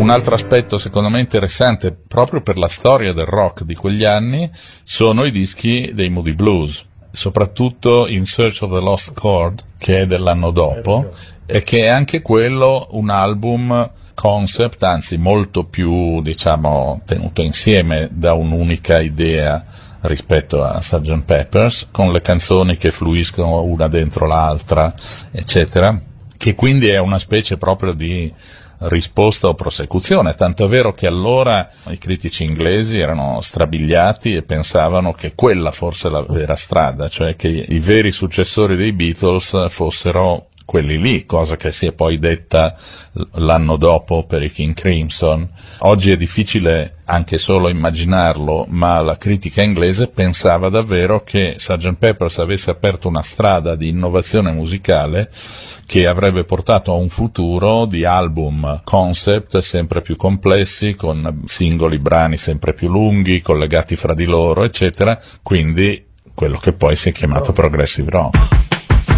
Un altro aspetto secondo me interessante proprio per la storia del rock di quegli anni sono i dischi dei Moody Blues, soprattutto In Search of the Lost Chord, che è dell'anno dopo, e che è anche quello un album concept, anzi molto più, diciamo, tenuto insieme da un'unica idea rispetto a Sgt. Pepper's, con le canzoni che fluiscono una dentro l'altra, eccetera, che quindi è una specie proprio di risposta o prosecuzione, tanto è vero che allora i critici inglesi erano strabiliati e pensavano che quella fosse la vera strada, cioè che i veri successori dei Beatles fossero quelli lì, cosa che si è poi detta l'anno dopo per i King Crimson. Oggi è difficile anche solo immaginarlo, ma la critica inglese pensava davvero che Sgt. Pepper's avesse aperto una strada di innovazione musicale che avrebbe portato a un futuro di album concept sempre più complessi, con singoli brani sempre più lunghi, collegati fra di loro, eccetera, quindi quello che poi si è chiamato progressive rock.